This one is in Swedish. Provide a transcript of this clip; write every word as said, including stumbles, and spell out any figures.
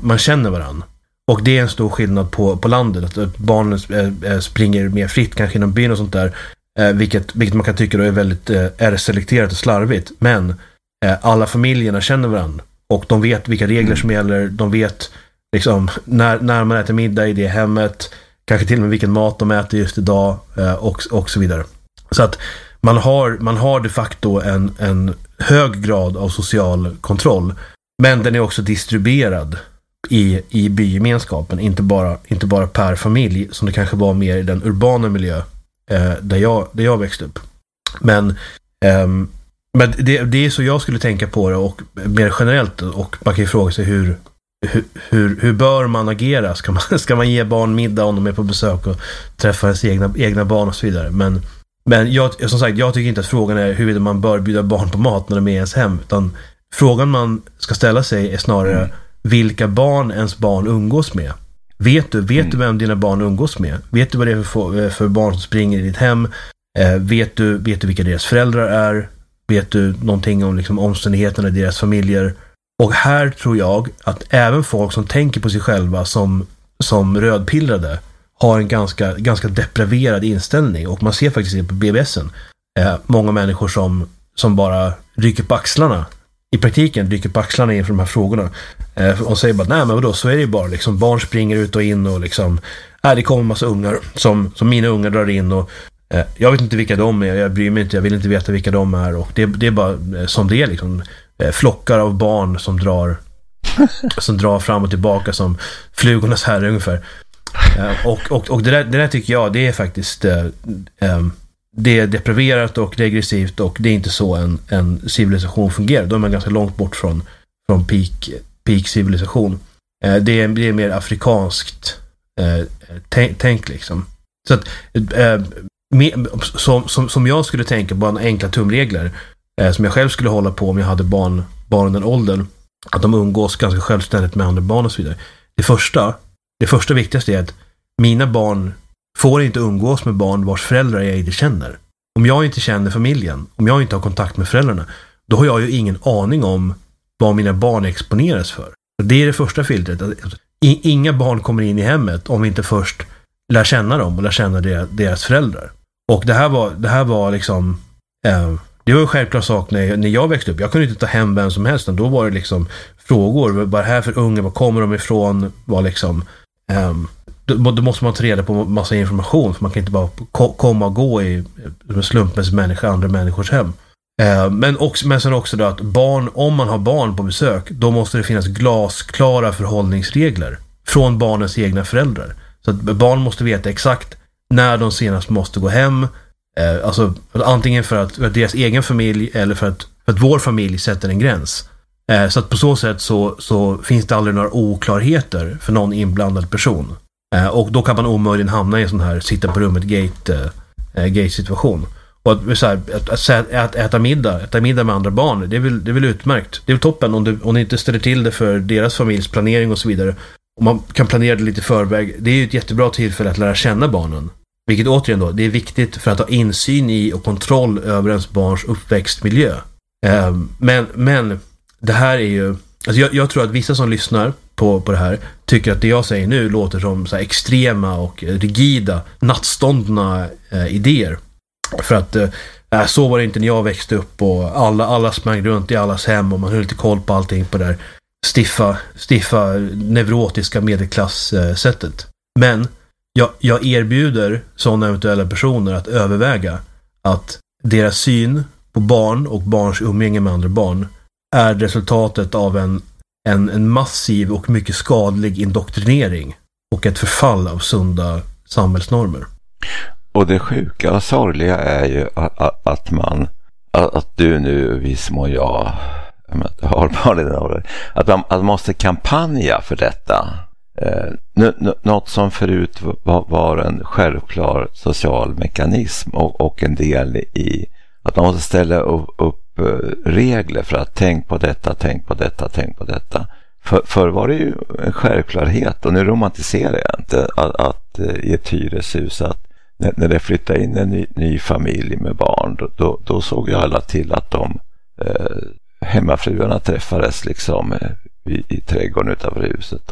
man känner varandra. Och det är en stor skillnad på, på landet. Att barnen äh, springer mer fritt kanske inom byn och sånt där. Äh, vilket, vilket man kan tycka då är väldigt äh, R-selekterat och slarvigt. Men äh, alla familjerna känner varandra. Och de vet vilka regler mm. som gäller. De vet liksom, när, när man äter middag i det hemmet. Kanske till och med vilken mat de äter just idag. Äh, och, och så vidare. Så att man har, man har de facto en, en hög grad av social kontroll. Men den är också distribuerad i, i bygemenskapen, inte bara, inte bara per familj som det kanske var mer i den urbana miljö eh, där, jag, där jag växte upp. Men, eh, men det, det är så jag skulle tänka på det, och mer generellt, och man kan ju fråga sig hur, hur, hur, hur bör man agera? Ska man, ska man ge barn middag om de är på besök och träffa ens egna, egna barn och så vidare? Men, men jag, som sagt, jag tycker inte att frågan är huruvida man bör bjuda barn på mat när de är i ens hem, utan frågan man ska ställa sig är snarare mm. vilka barn ens barn umgås med. Vet du, vet mm. du vem dina barn umgås med? Vet du vad det är för, för barn som springer i ditt hem? Eh, vet, du, vet du vilka deras föräldrar är? Vet du någonting om liksom, omständigheterna i deras familjer? Och här tror jag att även folk som tänker på sig själva som, som rödpillrade har en ganska, ganska depraverad inställning. Och man ser faktiskt det på B B S:en. Eh, många människor som, som bara rycker på axlarna. I praktiken rycker på axlarna inför de här frågorna. Eh, och säger bara, nej men vadå, så är det ju bara. Liksom, barn springer ut och in och liksom, äh, det kommer en massa ungar som, som mina ungar drar in. Och eh, jag vet inte vilka de är, jag bryr mig inte, jag vill inte veta vilka de är. Och det, det är bara eh, som det är liksom. Eh, flockar av barn som drar som drar fram och tillbaka som flugornas herre ungefär. Eh, och och, och det, där, det där tycker jag, det är faktiskt eh, eh, det är depraverat och regressivt, och det är inte så en, en civilisation fungerar. Då är man ganska långt bort från, från peak, peak civilisation. Eh, det, är, det är mer afrikanskt eh, tänk, tänk liksom. Så att eh, med, som, som, som jag skulle tänka på en enkla tumregler eh, som jag själv skulle hålla på om jag hade barn, barn den åldern, att de umgås ganska självständigt med andra barn och så vidare. Det första, det första viktigaste är att mina barn får inte umgås med barn vars föräldrar jag inte känner. Om jag inte känner familjen, om jag inte har kontakt med föräldrarna, då har jag ju ingen aning om vad mina barn exponeras för. Det är det första filtret. Inga barn kommer in i hemmet om vi inte först lär känna dem och lär känna deras föräldrar. Och det här var, det här var liksom eh, det var en självklar sak när, när jag växte upp. Jag kunde inte ta hem vem som helst, då var det liksom frågor, vad är det här för unga, var kommer de ifrån, var liksom eh, Då, då måste man ta reda på massa information, för man kan inte bara ko- komma och gå i slumpens människa, andra människors hem. Eh, men, också, men sen också då att barn, om man har barn på besök, då måste det finnas glasklara förhållningsregler från barnens egna föräldrar. Så att barn måste veta exakt när de senast måste gå hem. Eh, alltså antingen för att, för att deras egen familj eller för att, för att vår familj sätter en gräns. Eh, så att på så sätt så, så finns det aldrig några oklarheter för någon inblandad person. Uh, och då kan man omöjligen hamna i en sån här sitta på rummet gate, uh, gate situation. Och att, så här, att, att, att äta middag äta middag med andra barn, det är väl, det är väl utmärkt. Det är väl toppen om det, om det inte ställer till det för deras familjs planering och så vidare. Och man kan planera det lite i förväg. Det är ju ett jättebra tillfälle att lära känna barnen. Vilket återigen då, det är viktigt för att ha insyn i och kontroll över ens barns uppväxtmiljö. Uh, men, men det här är ju, alltså jag, jag tror att vissa som lyssnar på, på det här tycker att det jag säger nu låter som så här extrema och rigida, nattståndna eh, idéer. För att eh, så var det inte när jag växte upp, och alla, alla sprang runt i allas hem och man höll lite koll på allting på det där stiffa, stiffa neurotiska medelklass-sättet. Men jag, jag erbjuder sådana eventuella personer att överväga att deras syn på barn och barns umgänge med andra barn är resultatet av en En, en massiv och mycket skadlig indoktrinering och ett förfall av sunda samhällsnormer. Och det sjuka och sorgliga är ju att, att man att, att du nu, Vismo och jag, jag har bara det där, att man, att man måste kampanja för detta. Eh, n- n- något som förut var, var en självklar social mekanism och, och en del i att man måste ställa upp, upp regler för att tänk på detta, tänk på detta, tänk på detta. För, för var det ju en självklarhet, och nu romantiserar jag inte att, att i ett hyreshus att när, när det flyttade in en ny, ny familj med barn, då, då såg jag alla till att de eh, hemmafruarna träffades liksom eh, i, i trädgården utav huset.